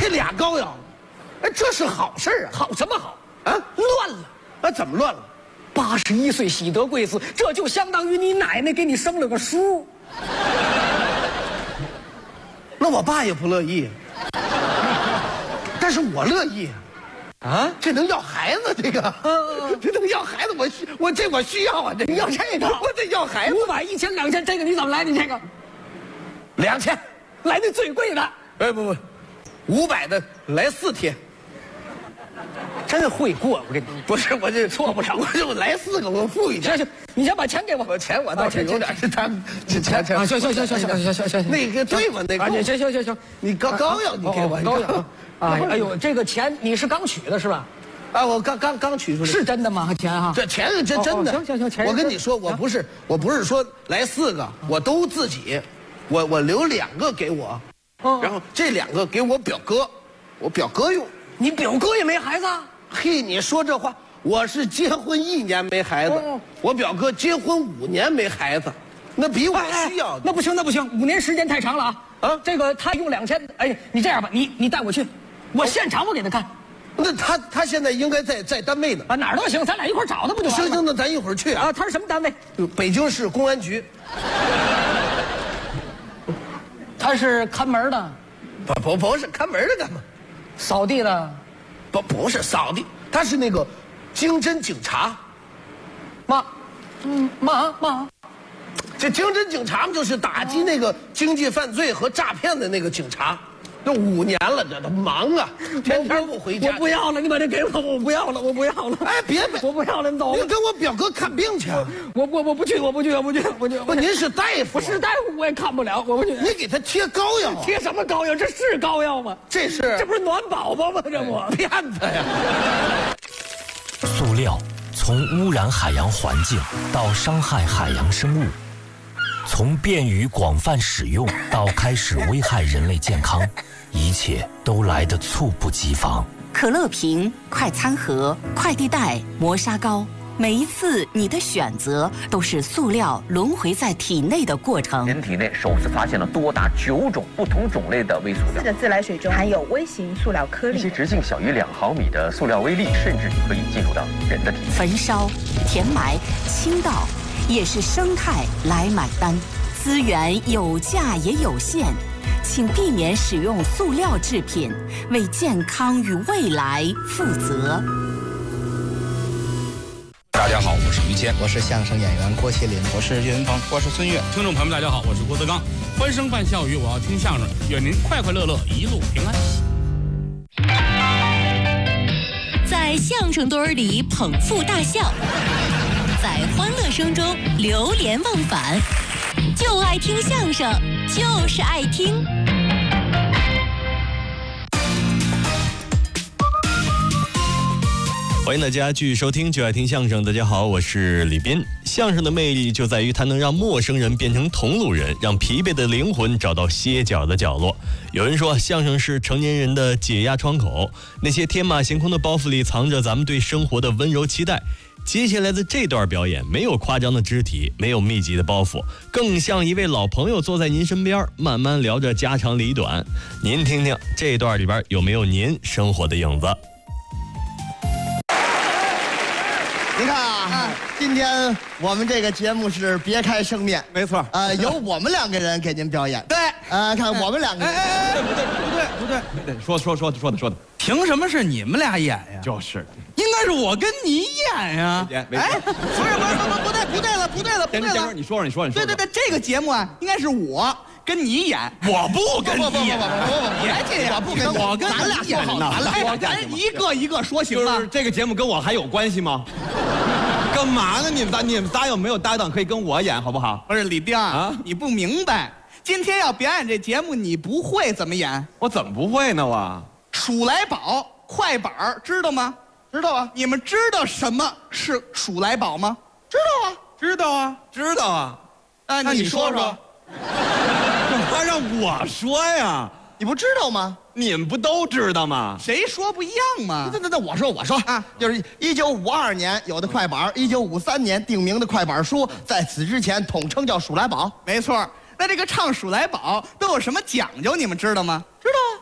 这俩膏药，哎，这是好事啊！ 好什么好啊， 乱了！ 啊，怎么乱了 81岁喜得贵子，这就相当于你奶奶给你生了个叔。 那我爸也不乐意，但是我乐意。啊，这能要孩子，这个，这能要孩子，我需要啊，这你要这个， 我得要孩子。 500、1000、2000，这个你怎么来？你这个 2000， 来的最贵的。 哎不，500的来4贴。 真会过，我跟你不是，我这错不成， 我就来4个，我富裕点。 行，你先把钱给我。 我钱我倒是有点，这钱啊，行， 那个对吗？那个行， 你膏药你给我膏药啊！哎呦，这个钱你是刚取的是吧？ 啊，我刚取出来。 是真的吗？钱哈？ 这钱是真的。 行，钱。 我跟你说，我不是说来4个，我都自己，我留2个给我，然后这2个给我表哥，我表哥用。 你表哥也没孩子？ 嘿，你说这话，我是结婚1年没孩子，我表哥结婚5年没孩子，那比我需要。 那不行，5年时间太长了啊！啊，这个他用2000，哎，你这样吧，你带我去，我现场我给他看。 那他现在应该在单位呢。 啊，哪儿都行，咱俩一块找他不就完了吗？ 行，那咱一会儿去啊。 他是什么单位？ 北京市公安局。 他是看门的。 不是看门的干嘛？ 扫地的。 不是扫地，他是那个经侦警察。 妈， 这经侦警察嘛，就是打击那个经济犯罪和诈骗的那个警察。这5年了，这都忙啊，天天不回家。 我不要了，你把这给我，我不要了。 哎，别， 我不要了，你走。 你跟我表哥看病去。 我不去。 不，您是大夫。 我是大夫，我也看不了，我不去。 你给他贴膏药。 贴什么膏药？这是膏药吗？ 这不是暖宝宝吗？这不骗子呀！ 塑料从污染海洋环境到伤害海洋生物，从便于广泛使用到开始危害人类健康，一切都来得猝不及防。 可乐瓶、快餐盒、快递袋、磨砂膏，每一次你的选择都是塑料轮回在体内的过程。 人体内首次发现了多达9种不同种类的微塑料。 4个自来水中含有微型塑料颗粒， 一些直径小于2毫米的塑料微粒，甚至可以进入到人的体内。 焚烧、填埋、倾倒，也是生态来买单。资源有价也有限，请避免使用塑料制品，为健康与未来负责。 大家好，我是于谦， 我是相声演员郭麒麟， 我是岳云鹏， 我是孙越。听众朋友们，大家好，我是郭德纲。欢声伴笑语，我要听相声，愿您快快乐乐，一路平安。 在相声堆里捧腹大笑，在欢乐声中流连忘返，就爱听相声，就是爱听。 欢迎大家继续收听就爱听相声。大家好，我是李斌。相声的魅力就在于它能让陌生人变成同路人，让疲惫的灵魂找到歇脚的角落。有人说，相声是成年人的解压窗口，那些天马行空的包袱里藏着咱们对生活的温柔期待。接下来的这段表演没有夸张的肢体，没有密集的包袱，更像一位老朋友坐在您身边，慢慢聊着家长里短。您听听这段里边有没有您生活的影子？ 您看啊，今天我们这个节目是别开生面， 没错。 由我们2个人给您表演。 对， 看我们2个人。 不对，说的。凭什么是你们俩演呀？就是，应该是我跟你演呀。哎，不对了。 先生，你说。 对，这个节目啊，应该是我跟你演，我不跟你演。别这样，我跟咱俩说好了，咱一个说行吗？ 这个节目跟我还有关系吗？干嘛呢？你们仨有没有搭档可以跟我演，好不好？ 不是李丁啊，你不明白，今天要表演这节目，你不会怎么演？ 我怎么不会呢？我数来宝快板知道吗？ 知道啊。 你们知道什么是数来宝吗？ 知道啊。 那你说说。 干嘛让我说呀？ 你不知道吗？ 你们不都知道吗？ 谁说不一样吗？ 那我说啊，就是1952年有的快板，1953年定名的快板书，在此之前统称叫数来宝。 没错。那这个唱数来宝都有什么讲究？你们知道吗？ 知道啊。